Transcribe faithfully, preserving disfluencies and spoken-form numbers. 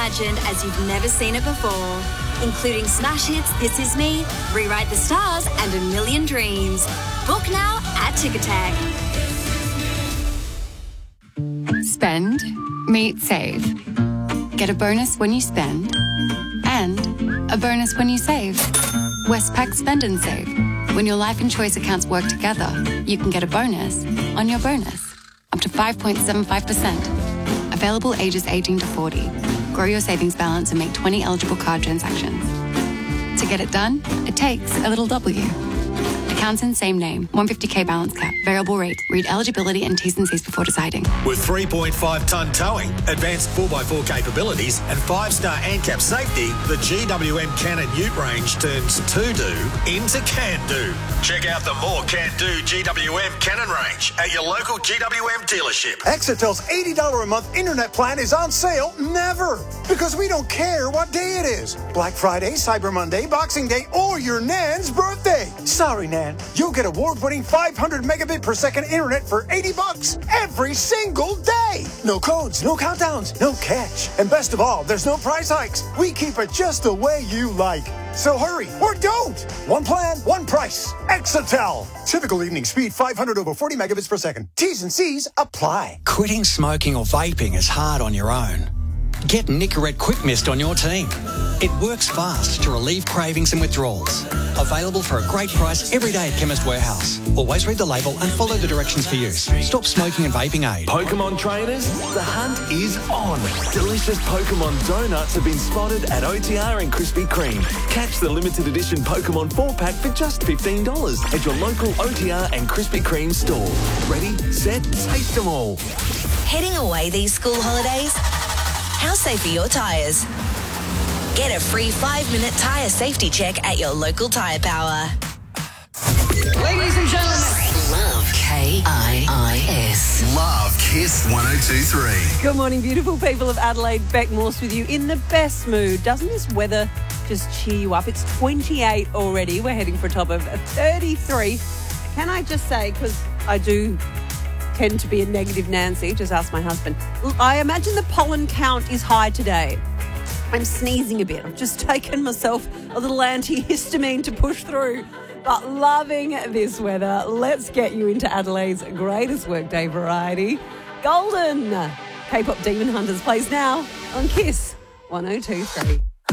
reimagined as you've never seen it before, including smash hits This Is Me, Rewrite the Stars, and A Million Dreams. Book now at Ticketek. Spend, meet, save. Get a bonus when you spend, and a bonus when you save. Westpac Spend and Save. When your life and choice accounts work together, you can get a bonus on your bonus, up to five point seven five percent. Available ages eighteen to forty. Grow your savings balance and make twenty eligible card transactions. To get it done, it takes a little W. Accounts in same name, one hundred fifty K balance cap, variable rate. Read eligibility and T's and C's before deciding. With three point five tonne towing, advanced four by four capabilities and five star ANCAP safety, the G W M Cannon Ute range turns to-do into can-do. Check out the more can-do G W M Cannon range at your local G W M dealership. Exetel's eighty dollars a month internet plan is on sale never, because we don't care what day it is. Black Friday, Cyber Monday, Boxing Day, or your Nan's birthday. Sorry, Nan. You'll get award-winning five hundred megabit per second internet for eighty bucks every single day. No codes, no countdowns, no catch. And best of all, there's no price hikes. We keep it just the way you like. So hurry or don't. One plan, one price. Exetel. Typical evening speed five hundred over forty megabits per second. T's and C's apply. Quitting smoking or vaping is hard on your own. Get Nicorette Quick Mist on your team. It works fast to relieve cravings and withdrawals. Available for a great price every day at Chemist Warehouse. Always read the label and follow the directions for use. Stop smoking and vaping aid. Pokemon trainers, the hunt is on. Delicious Pokemon donuts have been spotted at O T R and Krispy Kreme. Catch the limited edition Pokemon four pack for just fifteen dollars at your local O T R and Krispy Kreme store. Ready, set, taste them all. Heading away these school holidays? How safe are your tyres? Get a free five-minute tyre safety check at your local Tyre Power. Ladies and gentlemen, Love K I I S. Love Kiss one oh two three. Good morning, beautiful people of Adelaide. Beck Morse with you in the best mood. Doesn't this weather just cheer you up? It's twenty-eight already. We're heading for a top of thirty-three. Can I just say, because I do tend to be a negative Nancy, just ask my husband. I imagine the pollen count is high today. I'm sneezing a bit. I've just taken myself a little antihistamine to push through. But loving this weather. Let's get you into Adelaide's greatest workday variety. Golden. K-pop Demon Hunters plays now on Kiss one oh two three.